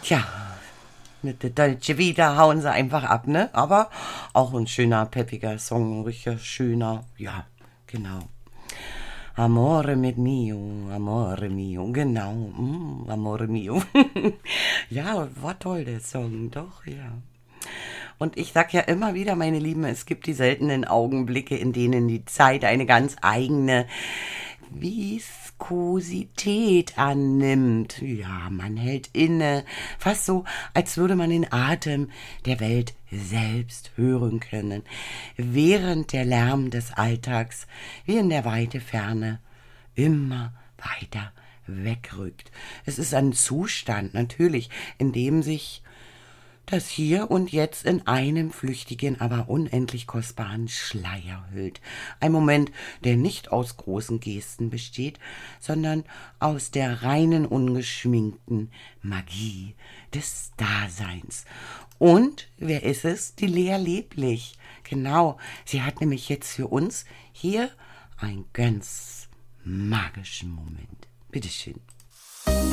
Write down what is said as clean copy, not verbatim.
Tja, mit der Dolce Vita hauen sie einfach ab, ne? Aber auch ein schöner, peppiger Song, ein richtig schöner, ja, genau. Amore mio, genau, amore mio. Ja, war toll, der Song, doch, ja. Und ich sag ja immer wieder, meine Lieben, es gibt die seltenen Augenblicke, in denen die Zeit eine ganz eigene Viskosität annimmt. Ja, man hält inne, fast so, als würde man den Atem der Welt selbst hören können, während der Lärm des Alltags wie in der weite Ferne immer weiter wegrückt. Es ist ein Zustand, natürlich, in dem sich das Hier und Jetzt in einem flüchtigen, aber unendlich kostbaren Schleier hüllt. Ein Moment, der nicht aus großen Gesten besteht, sondern aus der reinen, ungeschminkten Magie des Daseins. Und wer ist es? Die Lea Leblich. Genau, sie hat nämlich jetzt für uns hier einen ganz magischen Moment. Bitteschön.